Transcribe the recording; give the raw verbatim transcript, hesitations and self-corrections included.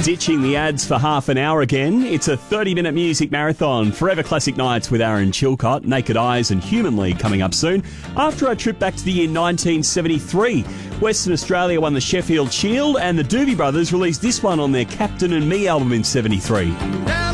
Ditching the ads for half an hour again. It's a thirty-minute music marathon. Forever Classic Nights with Aaron Chilcott, Naked Eyes and Human League coming up soon. After our trip back to the year nineteen seventy-three, Western Australia won the Sheffield Shield and the Doobie Brothers released this one on their Captain and Me album in seventy-three.